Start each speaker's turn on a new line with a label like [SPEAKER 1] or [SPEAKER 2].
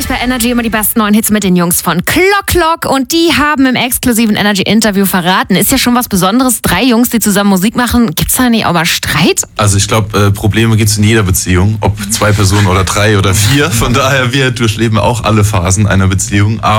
[SPEAKER 1] bei Energy immer die besten neuen Hits mit den Jungs von Clock Clock und die haben im exklusiven Energy-Interview verraten. Ist ja schon was Besonderes, 3 Jungs, die zusammen Musik machen. Gibt's da nicht auch mal Streit?
[SPEAKER 2] Also ich glaube, Probleme gibt's in jeder Beziehung, ob 2 Personen oder 3 oder 4. Von daher, wir durchleben auch alle Phasen einer Beziehung.